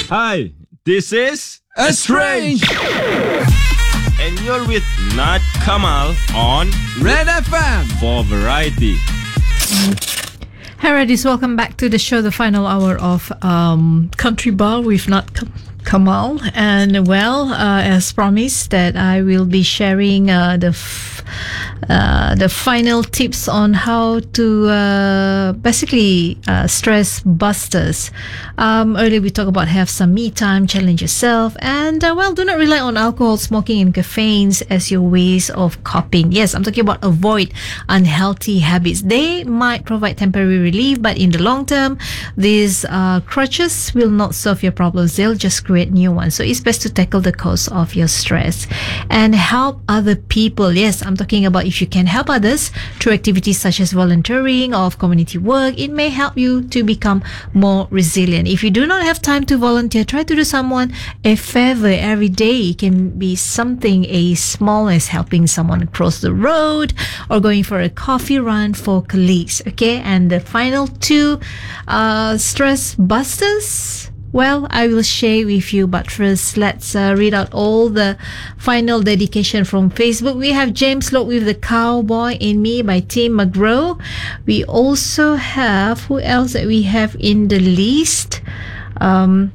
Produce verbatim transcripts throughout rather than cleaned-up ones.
Hi, this is Estrange, and you're with Nat Kamal on Red F M for Variety. Hi, Reddies. Welcome back to the show, the final hour of um, Country Bar with Nat Kamal. And well, uh, as promised, that I will be sharing uh, the f- uh, the final tips on how to uh, basically uh, stress busters. Um, earlier we talked about have some me time, challenge yourself, and uh, well, do not rely on alcohol, smoking, and caffeines as your ways of coping. Yes, I'm talking about avoid unhealthy habits. They might provide temporary relief, but in the long term, these uh, crutches will not solve your problems. They'll just create new ones. So it's best to tackle the cause of your stress and help other people. Yes, I'm talking about if you can help others through activities such as volunteering or community work, it may help you to become more resilient. If you do not have time to volunteer, try to do someone a favor every day. It can be something as small as helping someone across the road or going for a coffee run for colleagues. Okay, and the final two uh, stress busters, well, I will share with you, but first let's uh, read out all the final dedication from Facebook. We have James Locke with The Cowboy in Me by Tim McGraw. We also have, who else that we have in the list? Um,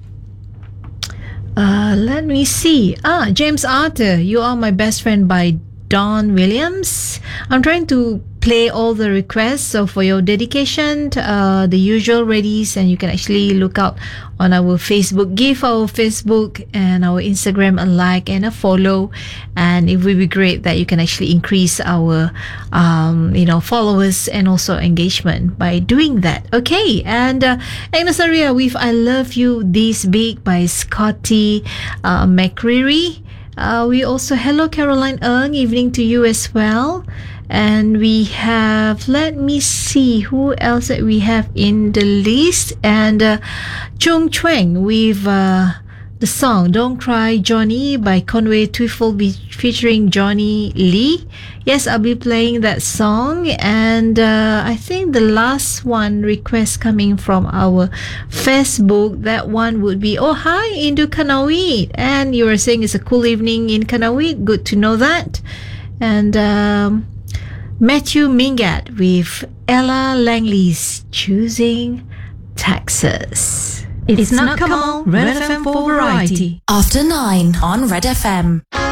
uh, let me see. Ah, James Arthur, You Are My Best Friend by Don Williams. I'm trying to play all the requests, so for your dedication, uh, the usual readies, and you can actually look out on our Facebook. Give our Facebook and our Instagram a like and a follow, and it will be great that you can actually increase our um, you know followers and also engagement by doing that. Okay, and uh, Agnes Aria with I Love You This Big by Scotty uh, McCreary. Uh, we also, hello Caroline Ng, evening to you as well. And we have, let me see who else that we have in the list. And uh, Chung Chuang with uh, the song Don't Cry Johnny by Conway Twifle be- featuring Johnny Lee. Yes, I'll be playing that song. And uh, I think the last one request coming from our Facebook, that one would be, oh hi, Indu Kanawit. And you were saying it's a cool evening in Kanawit. Good to know that. And um, Matthew Mingat with Ella Langley's Choosing Texas. It's, it's not Kamal, Red F M for Variety. After nine on Red F M.